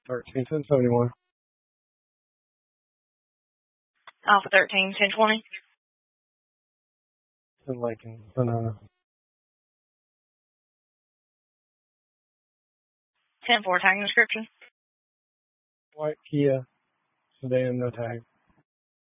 13, 1071. Alpha 13, 1020. In Lincoln, Sonoma. 10-4, tag description. White Kia sedan, no tag.